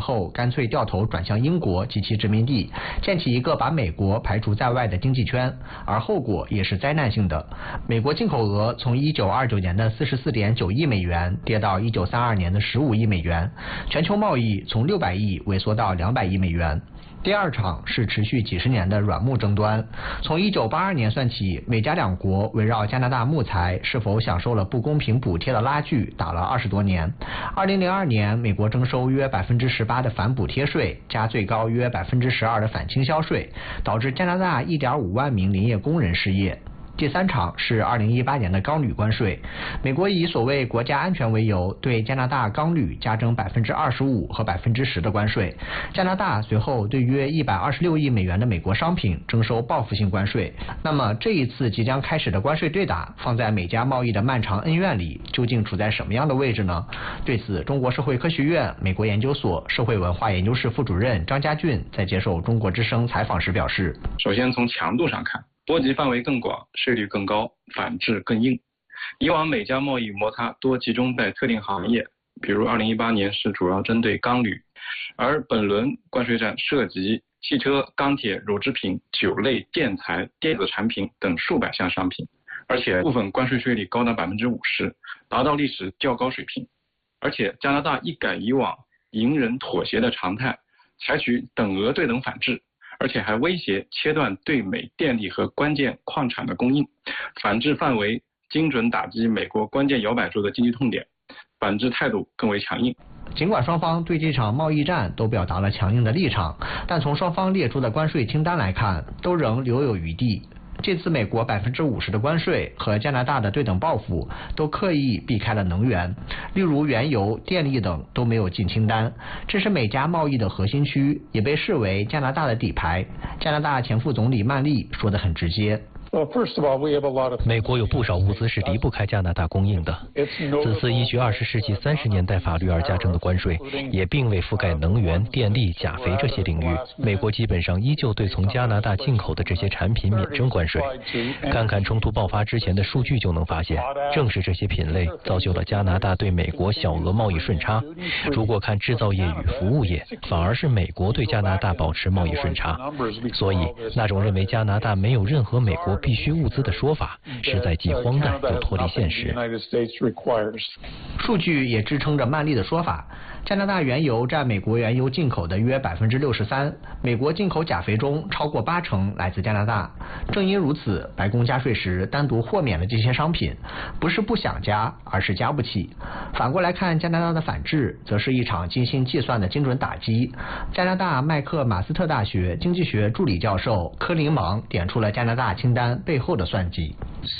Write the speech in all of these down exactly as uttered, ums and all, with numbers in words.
后干脆掉头转向英国及其殖民地，建起一个把美国排除在外的经济圈，而后果也是灾难性的。美国进口额从一九二九年的四十四点九亿美元跌到一九三二年的十五亿美元，全球贸易从六百亿萎缩到两百亿美元。第二场是持续几十年的软木争端，从一九八二年算起，美加两国围绕加拿大木材是否享受了不公平补贴的拉锯打了二十多年。二零零二年，美国征收约百分之十八的反补贴税，加最高约百分之十二的反倾销税，导致加拿大一点五万名林业工人失业。第三场是二零一八年的钢铝关税，美国以所谓国家安全为由，对加拿大钢铝加征百分之二十五和百分之十的关税。加拿大随后对约一百二十六亿美元的美国商品征收报复性关税。那么这一次即将开始的关税对打，放在美加贸易的漫长恩怨里，究竟处在什么样的位置呢？对此，中国社会科学院美国研究所社会文化研究室副主任张家俊在接受中国之声采访时表示： 首先从强度上看，波及范围更广，税率更高，反制更硬。以往美加贸易摩擦多集中在特定行业，比如二零一八年是主要针对钢铝，而本轮关税战涉及汽车、钢铁、乳制品、酒类、建材、电子产品等数百项商品，而且部分关税税率高达百分之五十，达到历史较高水平。而且加拿大一改以往隐忍妥协的常态，采取等额对等反制，而且还威胁切断对美电力和关键矿产的供应，反制范围精准打击美国关键摇摆州的经济痛点，反制态度更为强硬。 尽管双方对这场贸易战都表达了强硬的立场，但从双方列出的关税清单来看，都仍留有余地。这次美国百分之五十的关税和加拿大的对等报复都刻意避开了能源，例如原油、电力等都没有进清单。这是美加贸易的核心区，也被视为加拿大的底牌。加拿大前副总理曼丽说得很直接。 美国有不少物资是离不开加拿大供应的。此次依据二十世纪三十年代法律而加征的关税，也并未覆盖能源、电力、钾肥这些领域。美国基本上依旧对从加拿大进口的这些产品免征关税。看看冲突爆发之前的数据就能发现，正是这些品类造就了加拿大对美国小额贸易顺差。如果看制造业与服务业，反而是美国对加拿大保持贸易顺差。所以，那种认为加拿大没有任何美国必需物资的说法，实在既荒诞又脱离现实。 数据也支撑着曼丽的说法，加拿大原油占美国原油进口的约百分之六十三，美国进口钾肥中超过八成来自加拿大。正因如此，白宫加税时单独豁免了这些商品，不是不想加，而是加不起。反过来看加拿大的反制，则是一场精心计算的精准打击。加拿大麦克马斯特大学经济学助理教授科林芒点出了加拿大清单背后的算计。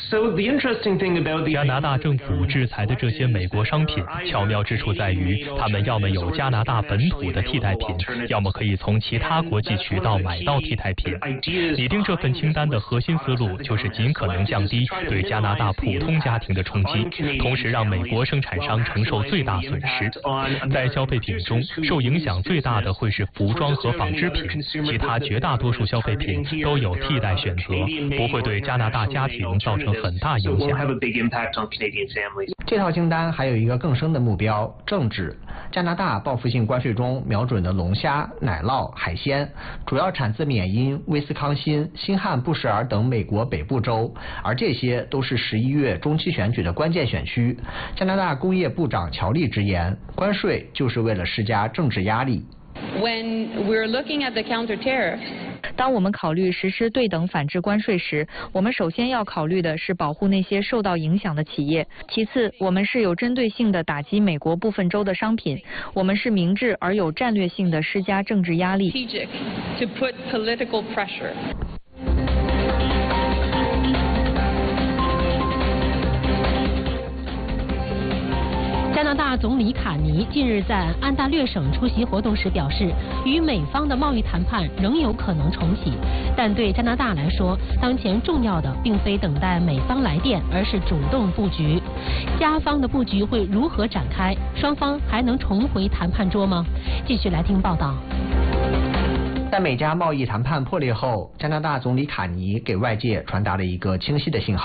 加拿大政府制裁的这些美国商品，巧妙之处在于，他们要么有加拿大本土的替代品，要么可以从其他国际渠道买到替代品。拟定这份清单的核心思路，就是尽可能降低对加拿大普通家庭的冲击，同时让美国生产商承受最大损失。在消费品中，受影响最大的会是服装和纺织品，其他绝大多数消费品都有替代选择，不会对加拿大家庭造成很大影响。 这套清单还有一个更深的目标，政治。加拿大报复性关税中瞄准的龙虾、奶酪、海鲜，主要产自缅因、威斯康辛、新罕布什尔等美国北部州，而这些都是十一月中期选举的关键选区。加拿大工业部长乔利直言，关税就是为了施加政治压力。 When we're looking at the counter tariffs, 当我们考虑实施对等反制关税时，我们首先要考虑的是保护那些受到影响的企业，其次我们是有针对性的打击美国部分州的商品，我们是明智而有战略性的施加政治压力。 to put political pressure. 加拿大总理卡尼近日在安大略省出席活动时表示，与美方的贸易谈判仍有可能重启，但对加拿大来说，当前重要的并非等待美方来电，而是主动布局。加方的布局会如何展开？双方还能重回谈判桌吗？继续来听报道。 在美加贸易谈判破裂后，加拿大总理卡尼给外界传达了一个清晰的信号。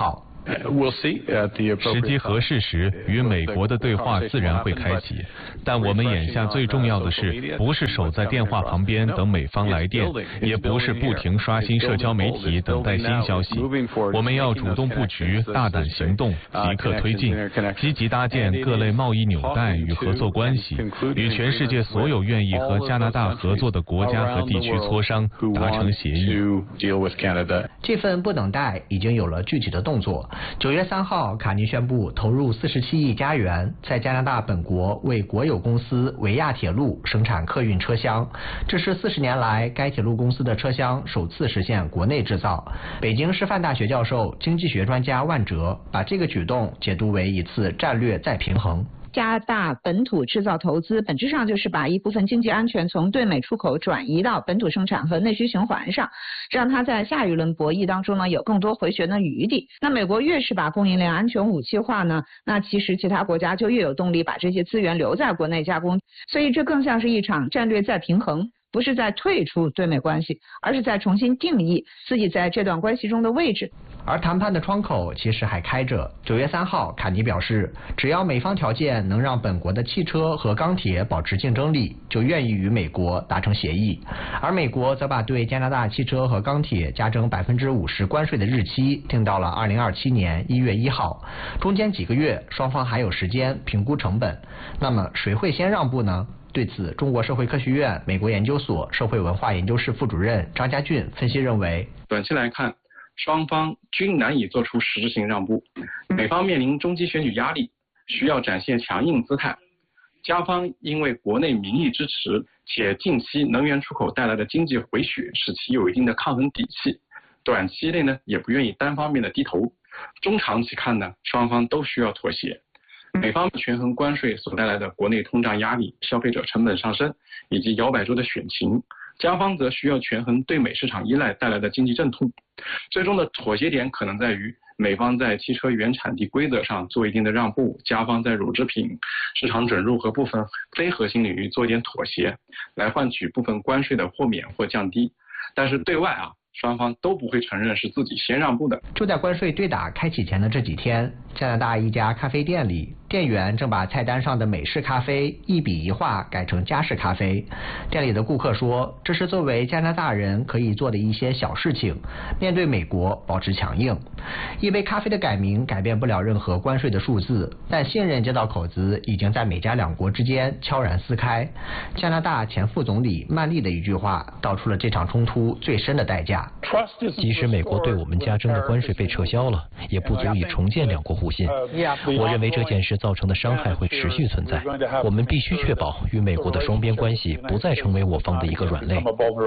时机合适时，与美国的对话自然会开启。但我们眼下最重要的是，不是守在电话旁边等美方来电，也不是不停刷新社交媒体等待新消息。我们要主动布局，大胆行动，即刻推进，积极搭建各类贸易纽带与合作关系，与全世界所有愿意和加拿大合作的国家和地区磋商，达成协议。 这份不等待已经有了具体的动作。九月三号，卡尼宣布投入四十七亿加元，在加拿大本国为国有公司维亚铁路生产客运车厢。这是四十年来该铁路公司的车厢首次实现国内制造。北京师范大学教授、经济学专家万哲把这个举动解读为一次战略再平衡。 加拿大本土制造投资本质上就是把一部分经济安全从对美出口转移到本土生产和内需循环上，让它在下一轮博弈当中呢有更多回旋的余地。那美国越是把供应链安全武器化呢，那其实其他国家就越有动力把这些资源留在国内加工，所以这更像是一场战略再平衡。不是在退出对美关系，而是在重新定义自己在这段关系中的位置。 而谈判的窗口其实还开着。九月三号，卡尼表示，只要美方条件能让本国的汽车和钢铁保持竞争力，就愿意与美国达成协议。而美国则把对加拿大汽车和钢铁加征百分之五十关税的日期定到了二零二七年一月一号。中间几个月，双方还有时间评估成本。那么谁会先让步呢？对此，中国社会科学院美国研究所社会文化研究室副主任张家俊分析认为， 短期来看，双方均难以做出实质性让步。美方面临中期选举压力，需要展现强硬姿态；加方因为国内民意支持，且近期能源出口带来的经济回血，使其有一定的抗衡底气。短期内呢，也不愿意单方面的低头。中长期看呢，双方都需要妥协。美方权衡关税所带来的国内通胀压力、消费者成本上升以及摇摆州的选情，加方则需要权衡对美市场依赖带来的经济阵痛。最终的妥协点可能在于美方在汽车原产地规则上做一定的让步，加方在乳制品市场准入和部分非核心领域做一点妥协，来换取部分关税的豁免或降低。但是对外啊，双方都不会承认是自己先让步的。 就在关税对打开启前的这几天，加拿大一家咖啡店里，店员正把菜单上的美式咖啡一笔一画改成加式咖啡。店里的顾客说，这是作为加拿大人可以做的一些小事情，面对美国保持强硬。一杯咖啡的改名改变不了任何关税的数字，但信任这道口子已经在美加两国之间悄然撕开。加拿大前副总理曼丽的一句话道出了这场冲突最深的代价。 即使美国对我们加征的关税被撤销了，也不足以重建两国互信。我认为这件事造成的伤害会持续存在，我们必须确保与美国的双边关系不再成为我方的一个软肋。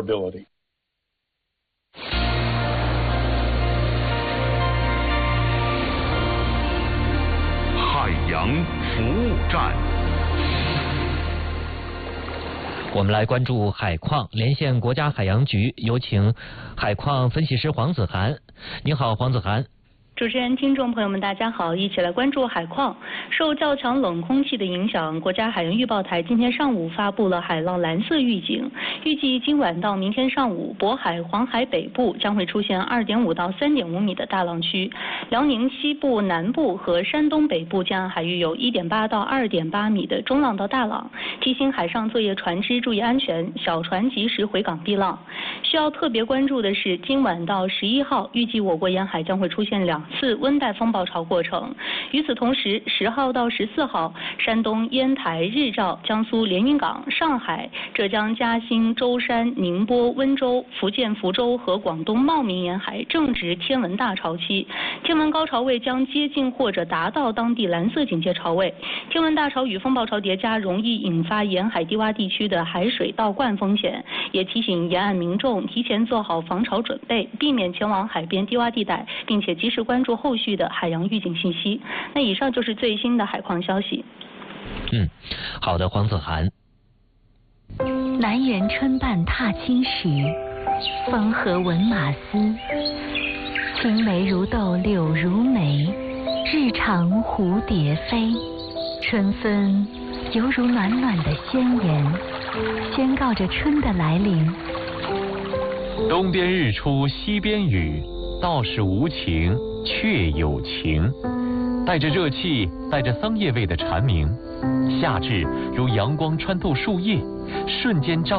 海洋服务站。 我们来关注海况，连线国家海洋局，有请海况分析师黄子涵。你好，黄子涵。 主持人、听众朋友们，大家好，一起来关注海况。受较强冷空气的影响，国家海洋预报台今天上午发布了海浪蓝色预警，预计今晚到明天上午，渤海、黄海北部将会出现二点五到三点五米的大浪区，辽宁西部、南部和山东北部江岸海域有一点八到二点八米的中浪到大浪。提醒海上作业船只注意安全，小船及时回港避浪。需要特别关注的是，今晚到十一号，预计我国沿海将会出现两次温带风暴潮过程。与此同时，十号到十四号，山东烟台、日照、江苏连云港、上海、浙江嘉兴、舟山、宁波、温州、福建福州和广东茂名沿海正值天文大潮期，天文高潮位将接近或者达到当地蓝色警戒潮位。天文大潮与风暴潮叠加，容易引发沿海低洼地区的海水倒灌风险，也提醒沿岸民众提前做好防潮准备，避免前往海边低洼地带，并且及时关注后续的海洋预警信息。那以上就是最新的海况消息。 嗯，好的，黄子涵。 南园春半踏青时，风和闻马嘶。青梅如豆柳如眉，日长蝴蝶飞。春分犹如暖暖的宣言，宣告着春的来临。 东边日出西边雨，道是无晴却有情，带着热气，带着桑叶味的蝉鸣。夏至如阳光穿透树叶，瞬间照